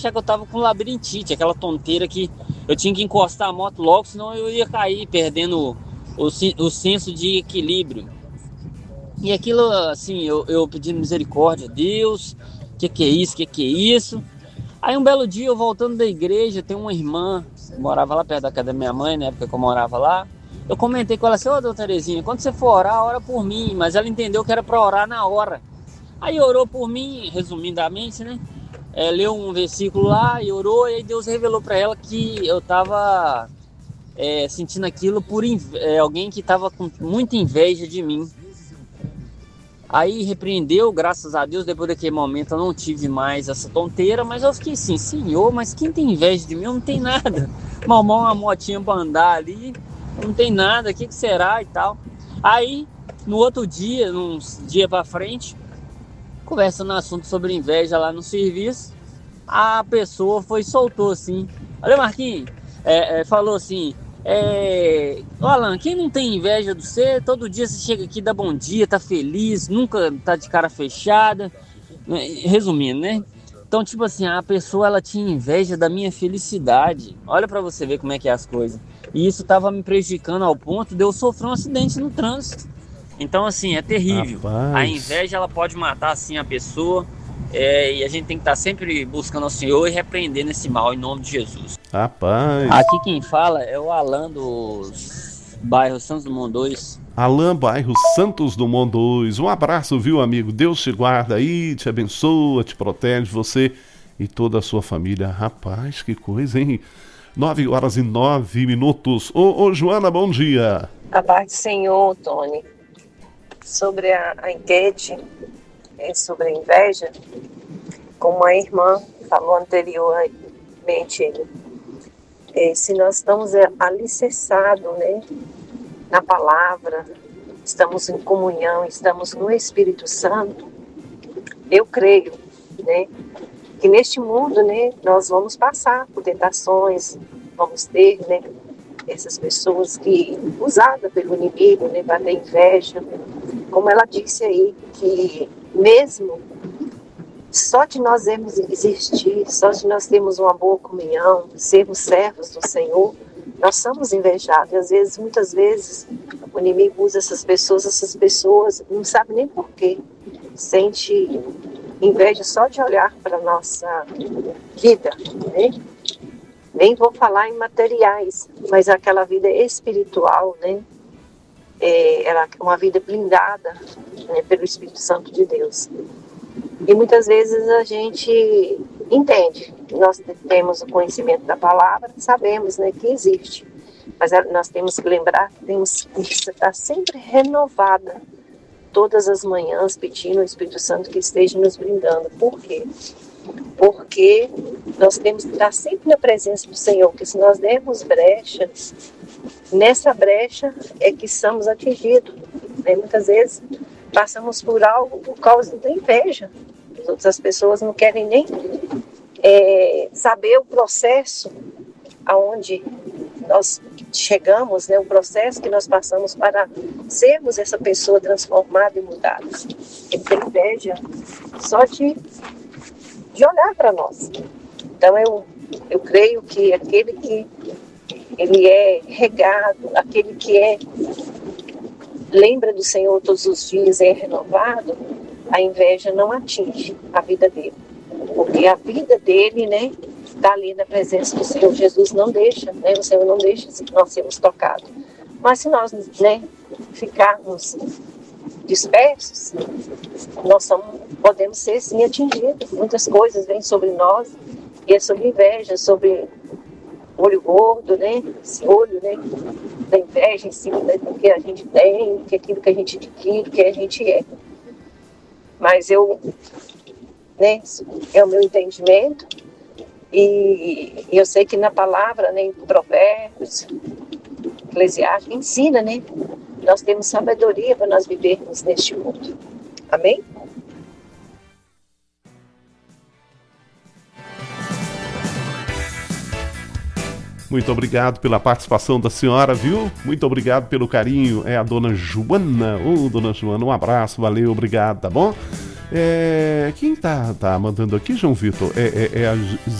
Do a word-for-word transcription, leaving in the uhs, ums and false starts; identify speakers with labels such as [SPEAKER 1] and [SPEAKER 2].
[SPEAKER 1] achar que eu tava com labirintite, aquela tonteira que eu tinha que encostar a moto logo, senão eu ia cair, perdendo o, o senso de equilíbrio. E aquilo, assim, eu, eu pedindo misericórdia a Deus, que que é isso, que que é isso? Aí um belo dia, eu voltando da igreja, tem uma irmã, que morava lá perto da casa da minha mãe, na época que eu morava lá. Eu comentei com ela assim, ô, dona Terezinha, quando você for orar, ora por mim. Mas ela entendeu que era para orar na hora. Aí orou por mim, resumidamente, né? É, leu um versículo lá e orou, e aí Deus revelou para ela que eu tava é, sentindo aquilo por inve- é, alguém que tava com muita inveja de mim. Aí repreendeu, graças a Deus, depois daquele momento eu não tive mais essa tonteira, mas eu fiquei assim, Senhor, mas quem tem inveja de mim? Eu não tem nada. Mal, mal uma motinha pra andar ali, não tem nada, o que, que será e tal. Aí, no outro dia, uns dias pra frente, conversando no assunto sobre inveja lá no serviço, a pessoa foi e soltou assim, olha Marquinhos, é, é, falou assim, é, ô Alan, quem não tem inveja de você, todo dia você chega aqui, dá bom dia, tá feliz, nunca tá de cara fechada, resumindo, né? Então, tipo assim, a pessoa, ela tinha inveja da minha felicidade, olha pra você ver como é que é as coisas, e isso tava me prejudicando ao ponto de eu sofrer um acidente no trânsito. Então, assim, é terrível.
[SPEAKER 2] Rapaz.
[SPEAKER 1] A inveja, ela pode matar, assim, a pessoa. É, e a gente tem que estar sempre buscando ao Senhor e repreendendo esse mal em nome de Jesus.
[SPEAKER 2] Rapaz.
[SPEAKER 1] Aqui quem fala é o Alan dos bairros Santos Dumont dois.
[SPEAKER 2] Alan, bairro Santos Dumont dois. Um abraço, viu, amigo? Deus te guarda aí, te abençoa, te protege, você e toda a sua família. Rapaz, que coisa, hein? Nove horas e nove minutos. Ô, ô Joana, bom dia.
[SPEAKER 3] A paz do Senhor, Tony. Sobre a, a enquete, é, sobre a inveja, como a irmã falou anteriormente, é, se nós estamos alicerçados, né, na palavra, estamos em comunhão, estamos no Espírito Santo, eu creio, né, que neste mundo, né, nós vamos passar por tentações, vamos ter, né, essas pessoas que, usadas pelo inimigo, né, para ter inveja, como ela disse aí, que mesmo só de nós irmos existir, só de nós termos uma boa comunhão, sermos servos do Senhor, nós somos invejados. E às vezes, muitas vezes, o inimigo usa essas pessoas, essas pessoas não sabem nem porquê, sente inveja só de olhar para a nossa vida, né? Nem vou falar em materiais, mas aquela vida espiritual, né? É, ela é uma vida blindada, né, pelo Espírito Santo de Deus. E muitas vezes a gente entende, nós temos o conhecimento da palavra, sabemos, né, que existe, mas nós temos que lembrar que temos que estar sempre renovada, todas as manhãs, pedindo ao Espírito Santo que esteja nos brindando. Por quê? Porque nós temos que estar sempre na presença do Senhor, porque se nós dermos brecha, nessa brecha é que somos atingidos, né? Muitas vezes passamos por algo por causa da inveja. As outras pessoas não querem nem é, saber o processo aonde nós chegamos, né? O processo que nós passamos para sermos essa pessoa transformada e mudada. Ele tem inveja só de de olhar para nós. Então eu, eu creio que aquele que ele é regado, aquele que é lembra do Senhor todos os dias, é renovado, a inveja não atinge a vida dele. Porque a vida dele, né, está ali na presença do Senhor. Jesus não deixa, né, o Senhor não deixa nós sermos tocados. Mas se nós, né, ficarmos dispersos, nós somos, podemos ser sim atingidos. Muitas coisas vêm sobre nós, e é sobre inveja, sobre olho gordo, né? Esse olho, né, da inveja em cima do que a gente tem, que aquilo que a gente adquire, que a gente é. Mas eu, né, é o meu entendimento, e eu sei que na palavra, né, em Provérbios, Eclesiastes, ensina, né? Nós temos sabedoria para nós vivermos neste mundo. Amém?
[SPEAKER 2] Muito obrigado pela participação da senhora, viu? Muito obrigado pelo carinho. É a dona Joana. Ô, dona Joana, um abraço, valeu, obrigado, tá bom? É, quem tá, tá mandando aqui, João Vitor? É, é, é a